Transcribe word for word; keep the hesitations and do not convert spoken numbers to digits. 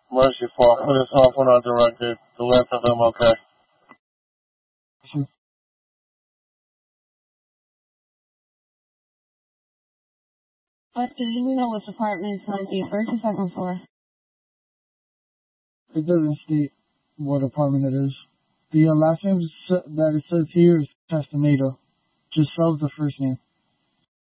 Merciful. Put his cell phone on directed. The rest of them okay. But do you know which apartment is on the first or second floor? It doesn't state what apartment it is. The uh, last name that it says here is Castaneda. Just spells the first name.